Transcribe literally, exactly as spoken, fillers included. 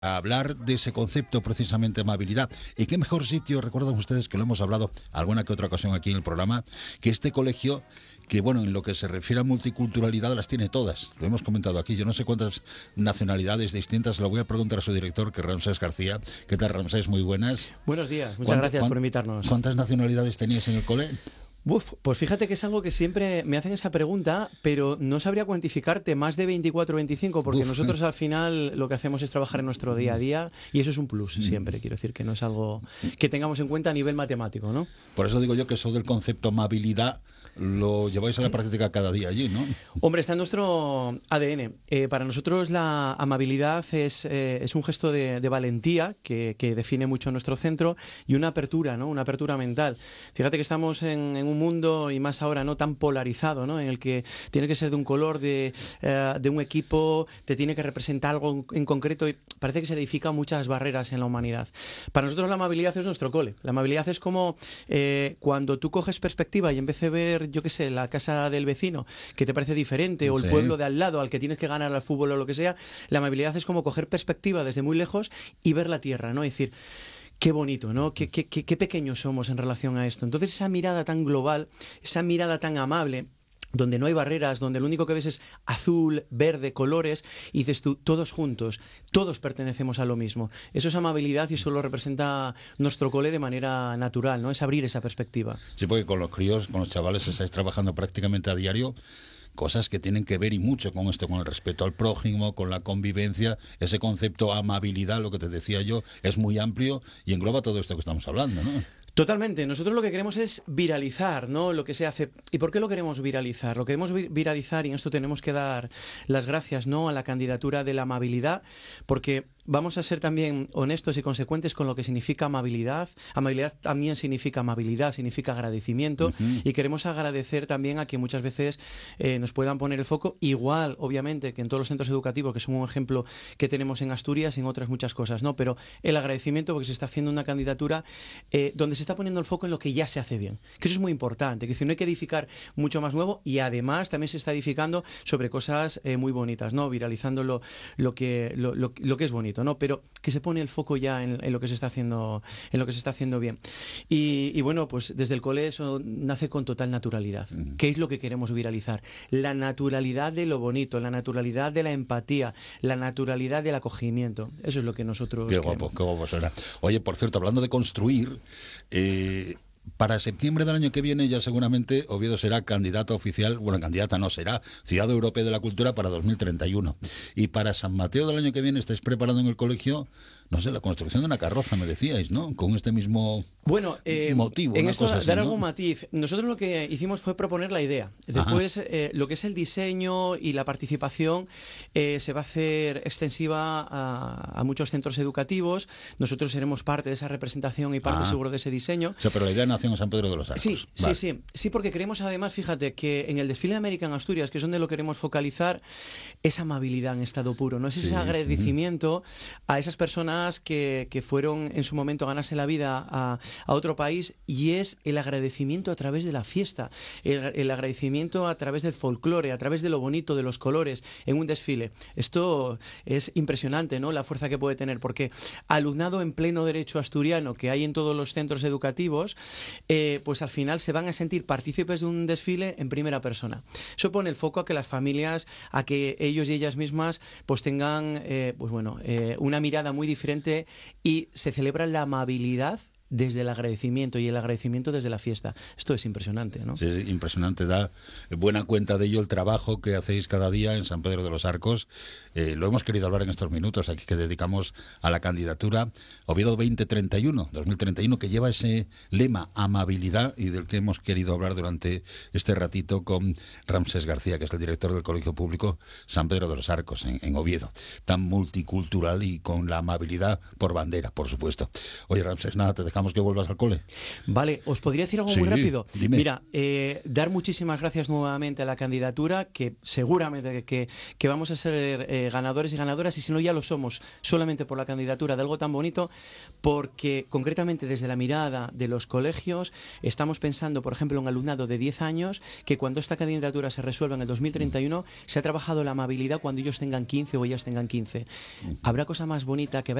A hablar de ese concepto precisamente amabilidad. ¿Y qué mejor sitio, recuerdan ustedes que lo hemos hablado alguna que otra ocasión aquí en el programa, que este colegio, que bueno, en lo que se refiere a multiculturalidad las tiene todas, lo hemos comentado aquí, yo no sé cuántas nacionalidades distintas, lo voy a preguntar a su director, que es Ramsés García. ¿Qué tal, Ramsés? Muy buenas. Buenos días, muchas gracias por invitarnos. ¿Cuántas nacionalidades tenías en el cole? Uf, pues fíjate que es algo que siempre me hacen esa pregunta, pero no sabría cuantificarte más de veinticuatro o veinticinco, porque Uf. nosotros al final lo que hacemos es trabajar en nuestro día a día y eso es un plus siempre, quiero decir que no es algo que tengamos en cuenta a nivel matemático, ¿no? Por eso digo yo que eso del concepto amabilidad lo lleváis a la práctica cada día allí, ¿no? Hombre, está en nuestro A D N. Eh, para nosotros la amabilidad es, eh, es un gesto de, de valentía que, que define mucho nuestro centro y una apertura, ¿no? Una apertura mental. Fíjate que estamos en, en un mundo, y más ahora, no tan polarizado, ¿no? En el que tiene que ser de un color, de, eh, de un equipo, te tiene que representar algo en, en concreto y parece que se edifican muchas barreras en la humanidad. Para nosotros la amabilidad es nuestro cole. La amabilidad es como eh, cuando tú coges perspectiva y en vez de ver, yo qué sé, la casa del vecino, que te parece diferente, o el sí. pueblo de al lado al que tienes que ganar al fútbol o lo que sea, la amabilidad es como coger perspectiva desde muy lejos y ver la tierra, ¿no? Es decir, qué bonito, ¿no? Qué, qué, qué, qué pequeños somos en relación a esto. Entonces esa mirada tan global, esa mirada tan amable, donde no hay barreras, donde lo único que ves es azul, verde, colores, y dices tú, todos juntos, todos pertenecemos a lo mismo. Eso es amabilidad y eso lo representa nuestro cole de manera natural, ¿no? Es abrir esa perspectiva. Sí, porque con los críos, con los chavales estáis trabajando prácticamente a diario cosas que tienen que ver y mucho con esto, con el respeto al prójimo, con la convivencia. Ese concepto amabilidad, lo que te decía yo, es muy amplio y engloba todo esto que estamos hablando, ¿no? Totalmente. Nosotros lo que queremos es viralizar, ¿no? Lo que se hace. ¿Y por qué lo queremos viralizar? Lo queremos viralizar, y en esto tenemos que dar las gracias, ¿no?, a la candidatura de la amabilidad, porque vamos a ser también honestos y consecuentes con lo que significa amabilidad. Amabilidad también significa amabilidad, significa agradecimiento, uh-huh. y queremos agradecer también a que muchas veces eh, nos puedan poner el foco, igual, obviamente, que en todos los centros educativos, que son un ejemplo que tenemos en Asturias y en otras muchas cosas, ¿no? Pero el agradecimiento porque se está haciendo una candidatura eh, donde se está poniendo el foco en lo que ya se hace bien, que eso es muy importante, que si no hay que edificar mucho más nuevo, y además también se está edificando sobre cosas eh, muy bonitas, ¿no? Viralizando lo, lo, que, lo, lo, lo que es bonito, ¿no? Pero que se pone el foco ya en, en lo que se está haciendo, en lo que se está haciendo bien. Y, y bueno, pues desde el cole eso nace con total naturalidad. Uh-huh. ¿Qué es lo que queremos viralizar? La naturalidad de lo bonito, la naturalidad de la empatía, la naturalidad del acogimiento. Eso es lo que nosotros Qué queremos. guapo, qué guapo suena. Oye, por cierto, hablando de construir, eh, para septiembre del año que viene ya seguramente Oviedo será candidata oficial, bueno, candidata no será, Ciudad Europea de la Cultura para dos mil treinta y uno. Y para San Mateo del año que viene estáis preparando en el colegio, no sé, la construcción de una carroza, me decíais, ¿no? Con este mismo bueno, eh, motivo. En una esto, cosa así, dar ¿no? algún matiz. Nosotros lo que hicimos fue proponer la idea. Después, eh, lo que es el diseño y la participación eh, se va a hacer extensiva a, a muchos centros educativos. Nosotros seremos parte de esa representación y parte ah. seguro de ese diseño. O sea, pero la idea nació en San Pedro de los Arcos. Sí, vale. sí, sí. Sí, porque creemos además, fíjate, que en el desfile de América en Asturias, que es donde lo queremos focalizar, esa amabilidad en estado puro, ¿no? Es ese sí. agradecimiento a esas personas que, que fueron en su momento a ganarse la vida a, a otro país, y es el agradecimiento a través de la fiesta, el, el agradecimiento a través del folclore, a través de lo bonito, de los colores, en un desfile. Esto es impresionante, ¿no? La fuerza que puede tener, porque alumnado en pleno derecho asturiano que hay en todos los centros educativos, eh, pues al final se van a sentir partícipes de un desfile en primera persona. Eso pone el foco a que las familias, a que ellos y ellas mismas pues tengan eh, pues bueno, eh, una mirada muy diferente, y se celebra la amabilidad desde el agradecimiento, y el agradecimiento desde la fiesta. Esto es impresionante, ¿no? Sí, es impresionante. Da buena cuenta de ello el trabajo que hacéis cada día en San Pedro de los Arcos. Eh, lo hemos querido hablar en estos minutos aquí que dedicamos a la candidatura Oviedo veinte treinta y uno, dos mil treinta y uno, que lleva ese lema amabilidad, y del que hemos querido hablar durante este ratito con Ramsés García, que es el director del Colegio Público San Pedro de los Arcos en, en Oviedo, tan multicultural y con la amabilidad por bandera, por supuesto. Oye, Ramsés, nada, te dejamos dejamos que vuelvas al cole. Vale, ¿os podría decir algo Sí, muy rápido? dime. Mira, eh, dar muchísimas gracias nuevamente a la candidatura, que seguramente que, que vamos a ser eh, ganadores y ganadoras, y si no ya lo somos, solamente por la candidatura de algo tan bonito, porque concretamente desde la mirada de los colegios estamos pensando, por ejemplo, en alumnado de diez años, que cuando esta candidatura se resuelva en el dos mil treinta y uno, se ha trabajado la amabilidad cuando ellos tengan quince o ellas tengan quince. Habrá cosa más bonita que ver